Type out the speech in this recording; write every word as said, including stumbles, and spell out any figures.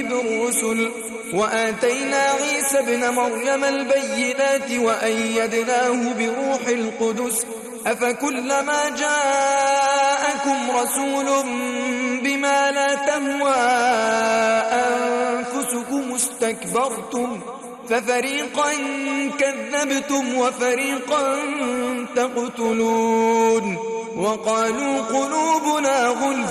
بالرسل وآتينا عيسى ابن مريم البينات وأيدناه بروح القدس أفكلما جاءكم رسول بما لا تهوى أنفسكم استكبرتم ففريقا كذبتم وفريقا تقتلون وقالوا قلوبنا غلف